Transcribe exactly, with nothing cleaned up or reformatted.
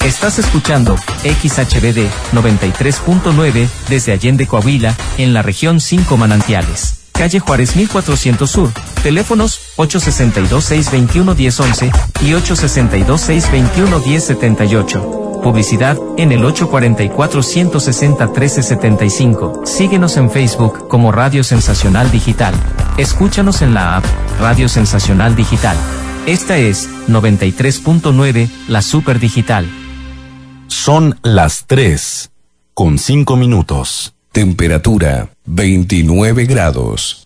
Estás escuchando X H B D noventa y tres punto nueve desde Allende, Coahuila, en la región cinco Manantiales. Calle Juárez mil cuatrocientos Sur. Teléfonos ocho seis dos, seis dos uno, uno cero once y ocho seis dos, seis dos uno, uno cero siete ocho. Publicidad en el ocho cuatro cuatro, uno seis cero, uno tres siete cinco. Síguenos en Facebook como Radio Sensacional Digital. Escúchanos en la app Radio Sensacional Digital. Esta es noventa y tres punto nueve, la Super Digital. Son las tres con cinco minutos. Temperatura veintinueve grados.